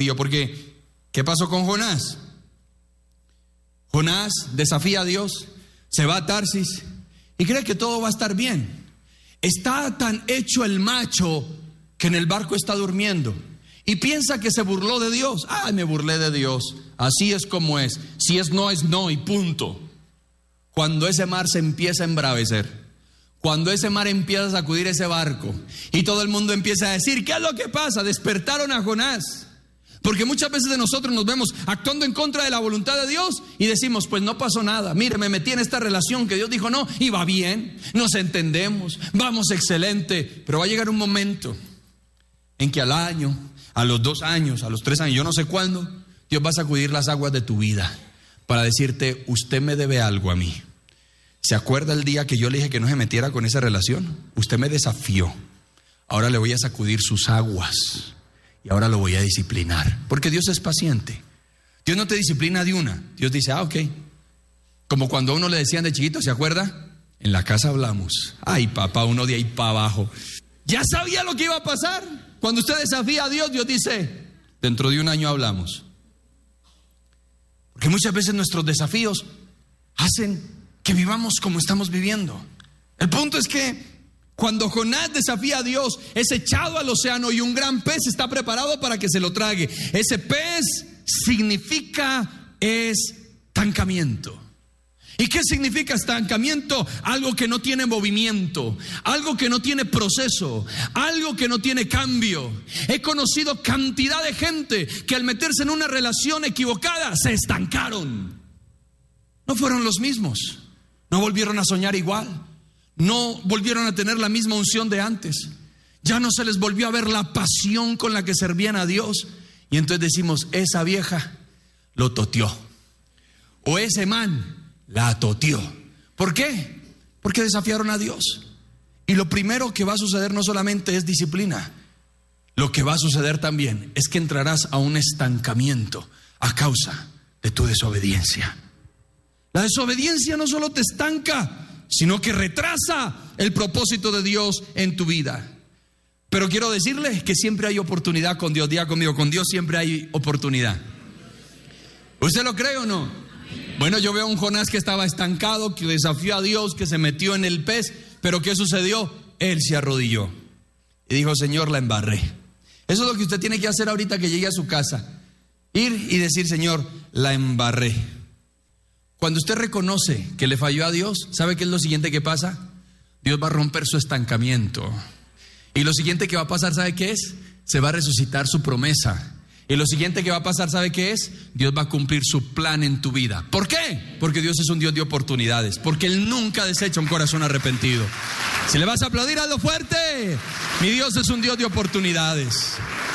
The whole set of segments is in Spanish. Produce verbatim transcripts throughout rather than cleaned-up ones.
desafío, porque ¿qué pasó con Jonás? Jonás desafía a Dios, se va a Tarsis y cree que todo va a estar bien. Está tan hecho el macho que en el barco está durmiendo y piensa que se burló de Dios. Ay, me burlé de Dios, así es como es, si es no es no y punto. Cuando ese mar se empieza a embravecer, cuando ese mar empieza a sacudir ese barco y todo el mundo empieza a decir, ¿qué es lo que pasa? Despertaron a Jonás. Porque muchas veces de nosotros nos vemos actuando en contra de la voluntad de Dios y decimos, pues no pasó nada. Mire, me metí en esta relación que Dios dijo no y va bien, nos entendemos, vamos excelente. Pero va a llegar un momento en que al año, a los dos años, a los tres años, yo no sé cuándo, Dios va a sacudir las aguas de tu vida para decirte, usted me debe algo a mí. ¿Se acuerda el día que yo le dije que no se metiera con esa relación? Usted me desafió. Ahora le voy a sacudir sus aguas y ahora lo voy a disciplinar. Porque Dios es paciente. Dios no te disciplina de una. Dios dice, ah, ok. Como cuando a uno le decían de chiquito, ¿se acuerda? En la casa hablamos. Ay, papá, uno de ahí para abajo. Ya sabía lo que iba a pasar. Cuando usted desafía a Dios, Dios dice, dentro de un año hablamos. Porque muchas veces nuestros desafíos hacen que vivamos como estamos viviendo. El punto es que cuando Jonás desafía a Dios, es echado al océano y un gran pez está preparado para que se lo trague. Ese pez significa estancamiento. ¿Y qué significa estancamiento? Algo que no tiene movimiento, algo que no tiene proceso, algo que no tiene cambio. He conocido cantidad de gente que al meterse en una relación equivocada se estancaron. No fueron los mismos. No volvieron a soñar igual. No volvieron a tener la misma unción de antes. Ya no se les volvió a ver la pasión con la que servían a Dios. Y entonces decimos, esa vieja lo toteó. O ese man la toteó. ¿Por qué? Porque desafiaron a Dios. Y lo primero que va a suceder no solamente es disciplina. Lo que va a suceder también es que entrarás a un estancamiento a causa de tu desobediencia. La desobediencia no solo te estanca, sino que retrasa el propósito de Dios en tu vida. Pero quiero decirles que siempre hay oportunidad con Dios. Diga conmigo, con Dios siempre hay oportunidad. ¿Usted lo cree o no? Bueno, yo veo a un Jonás que estaba estancado, que desafió a Dios, que se metió en el pez. Pero ¿qué sucedió? Él se arrodilló y dijo, Señor, la embarré. Eso es lo que usted tiene que hacer ahorita que llegue a su casa. Ir y decir, Señor, la embarré. Cuando usted reconoce que le falló a Dios, ¿sabe qué es lo siguiente que pasa? Dios va a romper su estancamiento. Y lo siguiente que va a pasar, ¿sabe qué es? Se va a resucitar su promesa. Y lo siguiente que va a pasar, ¿sabe qué es? Dios va a cumplir su plan en tu vida. ¿Por qué? Porque Dios es un Dios de oportunidades. Porque Él nunca desecha un corazón arrepentido. Si le vas a aplaudir, hazlo fuerte. Mi Dios es un Dios de oportunidades.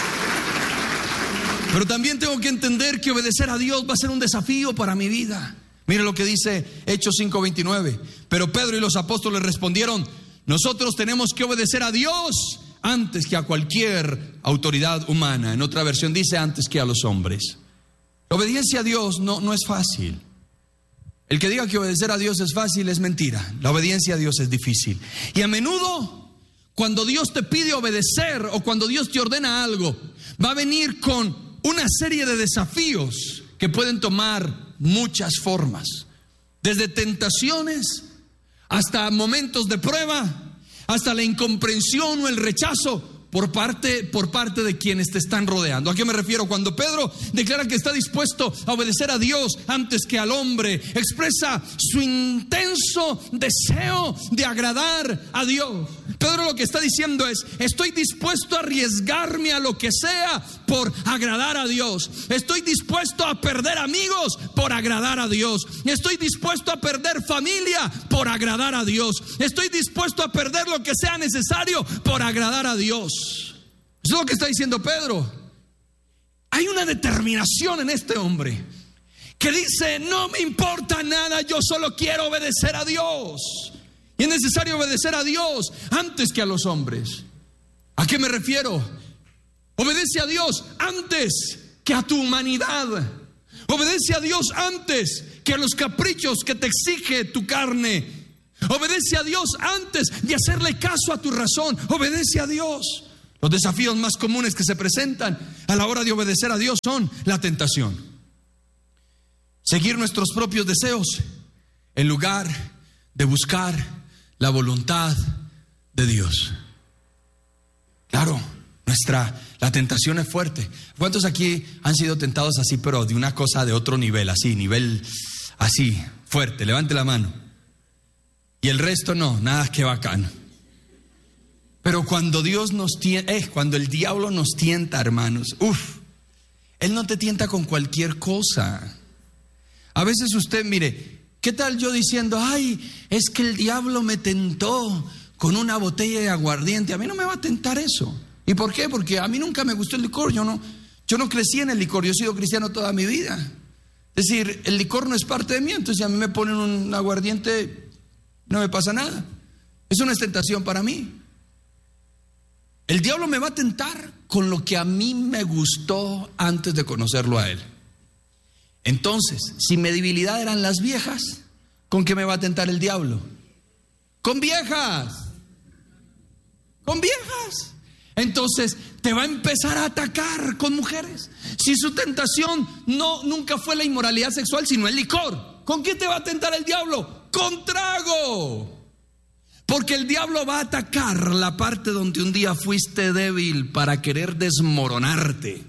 Pero también tengo que entender que obedecer a Dios va a ser un desafío para mi vida. Mire lo que dice Hechos cinco veintinueve. Pero Pedro y los apóstoles respondieron, nosotros tenemos que obedecer a Dios antes que a cualquier autoridad humana. En otra versión dice antes que a los hombres. La obediencia a Dios no, no es fácil. El que diga que obedecer a Dios es fácil es mentira. La obediencia a Dios es difícil. Y a menudo, cuando Dios te pide obedecer o cuando Dios te ordena algo, va a venir con una serie de desafíos que pueden tomar muchas formas, desde tentaciones hasta momentos de prueba, hasta la incomprensión o el rechazo por parte, por parte de quienes te están rodeando. ¿A qué me refiero? Cuando Pedro declara que está dispuesto a obedecer a Dios antes que al hombre, expresa su intenso deseo de agradar a Dios. Pedro lo que está diciendo es, estoy dispuesto a arriesgarme a lo que sea por agradar a Dios. Estoy dispuesto a perder amigos por agradar a Dios. Estoy dispuesto a perder familia por agradar a Dios. Estoy dispuesto a perder lo que sea necesario por agradar a Dios. Eso es lo que está diciendo Pedro. Hay una determinación en este hombre que dice, no me importa nada, yo solo quiero obedecer a Dios. Y es necesario obedecer a Dios antes que a los hombres. ¿A qué me refiero? Obedece a Dios antes que a tu humanidad. Obedece a Dios antes que a los caprichos que te exige tu carne. Obedece a Dios antes de hacerle caso a tu razón. Obedece a Dios. Los desafíos más comunes que se presentan a la hora de obedecer a Dios son la tentación. Seguir nuestros propios deseos en lugar de buscar la voluntad de Dios. Claro, nuestra, la tentación es fuerte. ¿Cuántos aquí han sido tentados así, pero de una cosa de otro nivel, así, nivel así, fuerte? Levante la mano. Y el resto no, nada, que bacano. Pero cuando Dios nos tienta, eh, cuando el diablo nos tienta, hermanos, uff, Él no te tienta con cualquier cosa. A veces usted, mire, ¿qué tal yo diciendo, ay, es que el diablo me tentó con una botella de aguardiente? A mí no me va a tentar eso. ¿Y por qué? Porque a mí nunca me gustó el licor. Yo no, yo no crecí en el licor, yo he sido cristiano toda mi vida. Es decir, el licor no es parte de mí, entonces si a mí me ponen un aguardiente, no me pasa nada. Eso no es tentación para mí. El diablo me va a tentar con lo que a mí me gustó antes de conocerlo a él. Entonces, si mi debilidad eran las viejas, ¿con qué me va a tentar el diablo? Con viejas. Con viejas. Entonces, te va a empezar a atacar con mujeres. Si su tentación no, nunca fue la inmoralidad sexual, sino el licor, ¿con qué te va a tentar el diablo? Con trago. Porque el diablo va a atacar la parte donde un día fuiste débil para querer desmoronarte.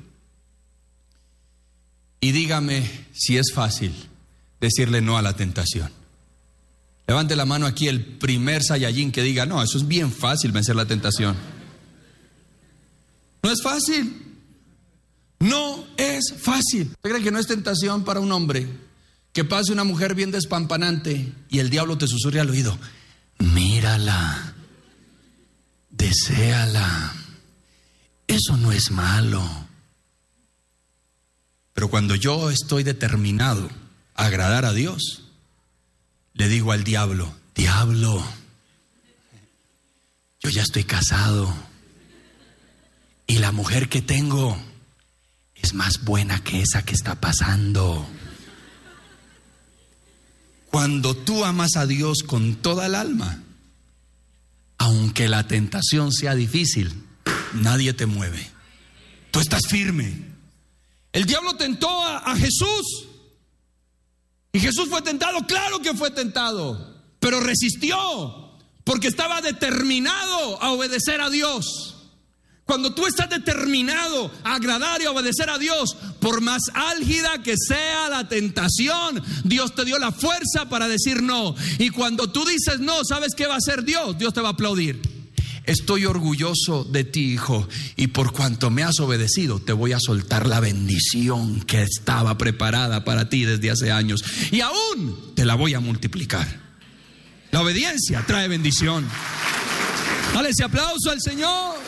Y dígame si es fácil decirle no a la tentación. Levante la mano aquí el primer Saiyajin que diga, no, eso es bien fácil vencer la tentación. No es fácil. No es fácil. ¿Usted cree que no es tentación para un hombre que pase una mujer bien despampanante y el diablo te susurre al oído? Mírala, deséala, eso no es malo. Pero cuando yo estoy determinado a agradar a Dios, le digo al diablo, diablo, yo ya estoy casado y la mujer que tengo es más buena que esa que está pasando. Cuando tú amas a Dios con toda el alma, aunque la tentación sea difícil, nadie te mueve. Tú estás firme. El diablo tentó a, a Jesús. Y Jesús fue tentado, claro que fue tentado, pero resistió porque estaba determinado a obedecer a Dios. Cuando tú estás determinado a agradar y a obedecer a Dios, por más álgida que sea la tentación, Dios te dio la fuerza para decir no. Y cuando tú dices no, ¿sabes qué va a hacer Dios? Dios te va a aplaudir. Estoy orgulloso de ti, hijo, y por cuanto me has obedecido, te voy a soltar la bendición que estaba preparada para ti desde hace años. Y aún te la voy a multiplicar. La obediencia trae bendición. Dale ese aplauso al Señor.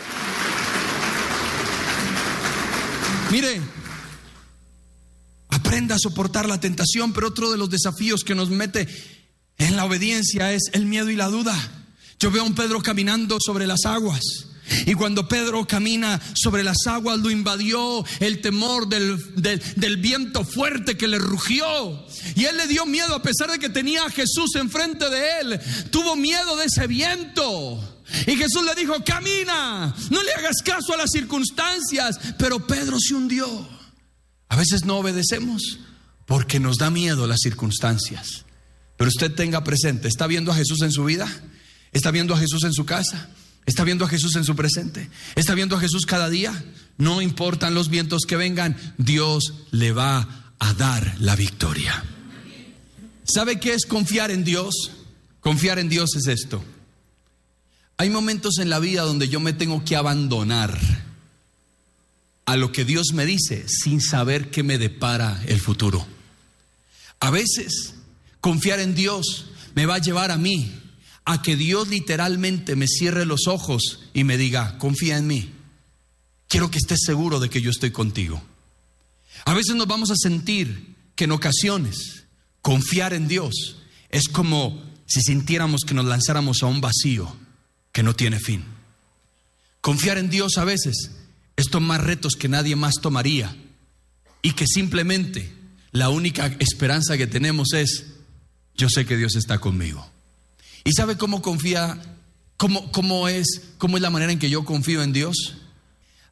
Mire, aprenda a soportar la tentación, pero otro de los desafíos que nos mete en la obediencia es el miedo y la duda. Yo veo a un Pedro caminando sobre las aguas, y cuando Pedro camina sobre las aguas lo invadió el temor del, del, del viento fuerte que le rugió, y él le dio miedo a pesar de que tenía a Jesús enfrente de él. Tuvo miedo de ese viento. Y Jesús le dijo, camina, no le hagas caso a las circunstancias. Pero Pedro se hundió. A veces no obedecemos porque nos da miedo las circunstancias. Pero usted tenga presente, ¿está viendo a Jesús en su vida? ¿Está viendo a Jesús en su casa? ¿Está viendo a Jesús en su presente? ¿Está viendo a Jesús cada día? No importan los vientos que vengan, Dios le va a dar la victoria. ¿Sabe qué es confiar en Dios? Confiar en Dios es esto. Hay momentos en la vida donde yo me tengo que abandonar a lo que Dios me dice sin saber qué me depara el futuro. A veces confiar en Dios me va a llevar a mí a que Dios literalmente me cierre los ojos y me diga, confía en mí. Quiero que estés seguro de que yo estoy contigo. A veces nos vamos a sentir que en ocasiones confiar en Dios es como si sintiéramos que nos lanzáramos a un vacío que no tiene fin. Confiar en Dios a veces es tomar retos que nadie más tomaría y que simplemente la única esperanza que tenemos es, yo sé que Dios está conmigo. ¿Y sabe cómo confía? ¿Cómo, cómo es, cómo es la manera en que yo confío en Dios?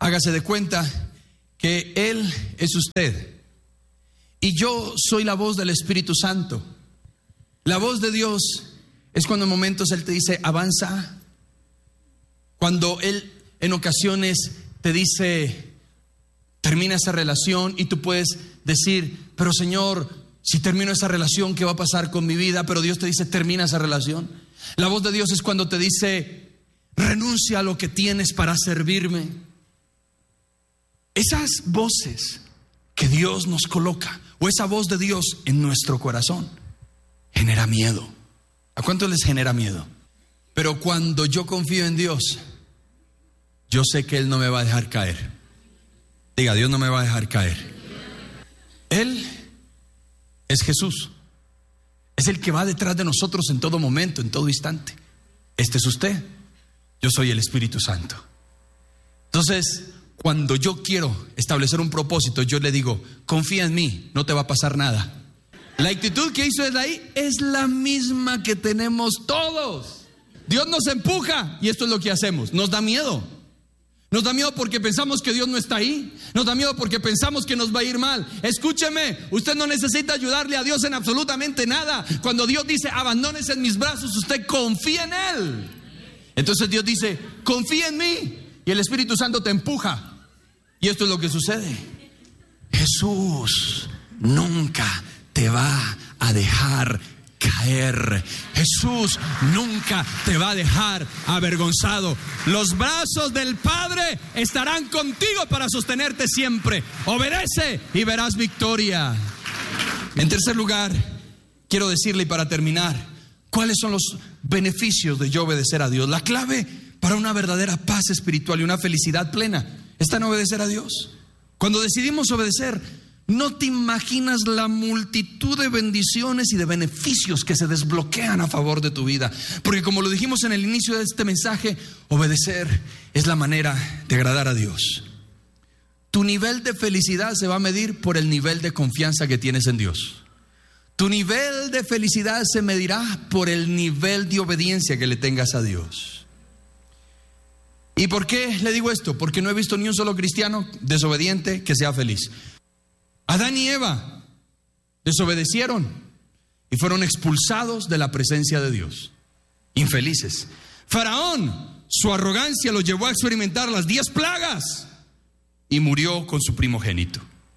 hágase de cuenta que Él es usted y yo soy la voz del Espíritu Santo. La voz de Dios es cuando en momentos Él te dice avanza, cuando Él en ocasiones te dice termina esa relación y tú puedes decir, pero Señor, si termino esa relación, ¿qué va a pasar con mi vida? Pero Dios te dice, termina esa relación. La voz de Dios es cuando te dice, renuncia a lo que tienes para servirme. Esas voces que Dios nos coloca, o esa voz de Dios en nuestro corazón, genera miedo. ¿A cuánto les genera miedo? Pero cuando yo confío en Dios, yo sé que Él no me va a dejar caer. Diga, Dios no me va a dejar caer. Él es Jesús. Es el que va detrás de nosotros en todo momento, en todo instante. Este es usted. Yo soy el Espíritu Santo. Entonces, cuando yo quiero establecer un propósito, yo le digo, confía en mí, no te va a pasar nada. La actitud que hizo él ahí es la misma que tenemos todos. Dios nos empuja y esto es lo que hacemos. Nos da miedo. Nos da miedo porque pensamos que Dios no está ahí. Nos da miedo porque pensamos que nos va a ir mal. Escúcheme, usted no necesita ayudarle a Dios en absolutamente nada. Cuando Dios dice, abandónese en mis brazos, usted confía en Él. Entonces Dios dice, confía en mí. Y el Espíritu Santo te empuja. Y esto es lo que sucede. Jesús nunca te va a dejar caer. Jesús nunca te va a dejar avergonzado. Los brazos del Padre estarán contigo para sostenerte siempre. Obedece y verás victoria. En tercer lugar, quiero decirle y para terminar, ¿cuáles son los beneficios de yo obedecer a Dios? La clave para una verdadera paz espiritual y una felicidad plena está en obedecer a Dios. Cuando decidimos obedecer, no te imaginas la multitud de bendiciones y de beneficios que se desbloquean a favor de tu vida. Porque como lo dijimos en el inicio de este mensaje, obedecer es la manera de agradar a Dios. Tu nivel de felicidad se va a medir por el nivel de confianza que tienes en Dios. Tu nivel de felicidad se medirá por el nivel de obediencia que le tengas a Dios. ¿Y por qué le digo esto? Porque no he visto ni un solo cristiano desobediente que sea feliz. Adán y Eva desobedecieron y fueron expulsados de la presencia de Dios. Infelices. Faraón, su arrogancia lo llevó a experimentar las diez plagas y murió con su primogénito.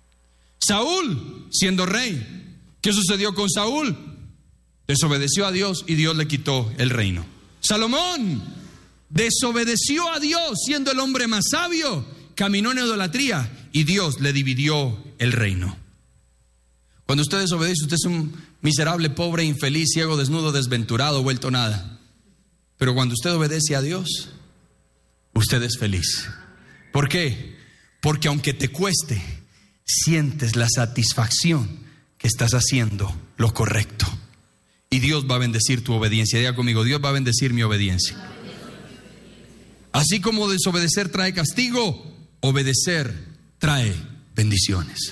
Saúl, siendo rey, ¿qué sucedió con Saúl? Desobedeció a Dios y Dios le quitó el reino. Salomón desobedeció a Dios siendo el hombre más sabio, caminó en idolatría y Dios le dividió el reino. Cuando usted desobedece, usted es un miserable, pobre, infeliz, ciego, desnudo, desventurado, vuelto nada. Pero cuando usted obedece a Dios, usted es feliz. ¿Por qué? Porque aunque te cueste, sientes la satisfacción que estás haciendo lo correcto. Y Dios va a bendecir tu obediencia. Diga conmigo, Dios va a bendecir mi obediencia. Así como desobedecer trae castigo, obedecer trae bendiciones.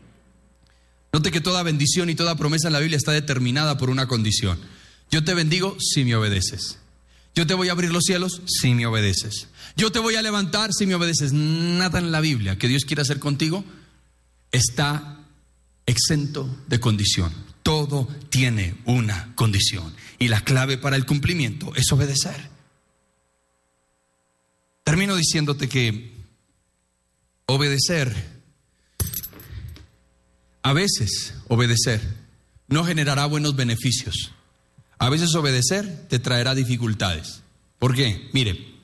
Note que toda bendición y toda promesa en la Biblia está determinada por una condición. Yo te bendigo si me obedeces. Yo te voy a abrir los cielos si me obedeces. Yo te voy a levantar si me obedeces. Nada en la Biblia que Dios quiera hacer contigo está exento de condición. Todo tiene una condición. Y la clave para el cumplimiento es obedecer. Termino diciéndote que obedecer, a veces obedecer no generará buenos beneficios. A veces obedecer te traerá dificultades. ¿Por qué? Mire,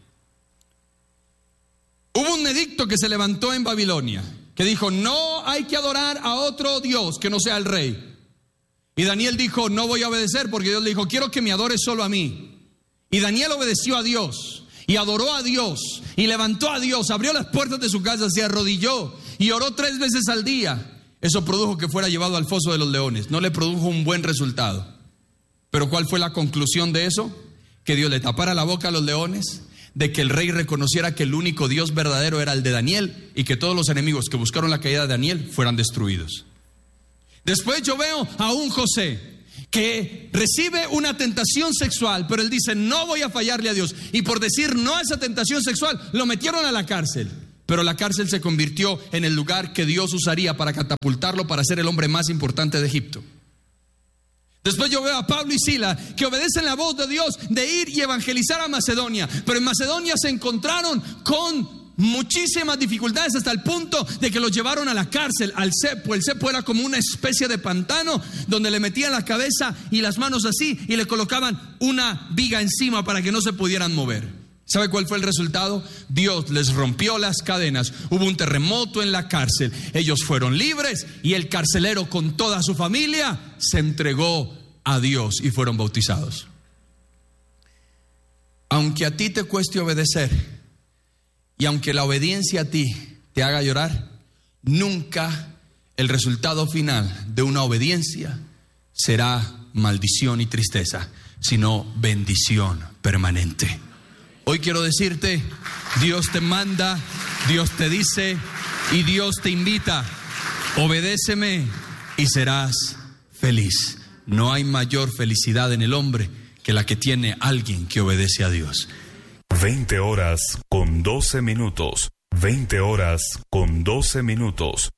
hubo un edicto que se levantó en Babilonia que dijo, no hay que adorar a otro Dios que no sea el rey. Y Daniel dijo, no voy a obedecer, porque Dios le dijo, quiero que me adores solo a mí. Y Daniel obedeció a Dios y adoró a Dios y levantó a Dios, abrió las puertas de su casa, se arrodilló y oró tres veces al día. Eso produjo que fuera llevado al foso de los leones. No le produjo un buen resultado. Pero ¿cuál fue la conclusión de eso? Que Dios le tapara la boca a los leones, de que el rey reconociera que el único Dios verdadero era el de Daniel y que todos los enemigos que buscaron la caída de Daniel fueran destruidos. Después yo veo a un José que recibe una tentación sexual, pero él dice, no voy a fallarle a Dios. Y por decir no a esa tentación sexual, lo metieron a la cárcel. pero la cárcel se convirtió en el lugar que Dios usaría para catapultarlo para ser el hombre más importante de Egipto. Después yo veo a Pablo y Sila que obedecen la voz de Dios de ir y evangelizar a Macedonia, pero en Macedonia se encontraron con muchísimas dificultades hasta el punto de que los llevaron a la cárcel, al cepo. El cepo era como una especie de pantano donde le metían la cabeza y las manos así y le colocaban una viga encima para que no se pudieran mover. ¿Sabe cuál fue el resultado? Dios les rompió las cadenas, hubo un terremoto en la cárcel, ellos fueron libres y el carcelero con toda su familia se entregó a Dios y fueron bautizados. Aunque a ti te cueste obedecer, y aunque la obediencia a ti te haga llorar, nunca el resultado final de una obediencia será maldición y tristeza, sino bendición permanente. Hoy quiero decirte, Dios te manda, Dios te dice y Dios te invita: obedéceme y serás feliz. No hay mayor felicidad en el hombre que la que tiene alguien que obedece a Dios. veinte horas con doce minutos. veinte horas con doce minutos.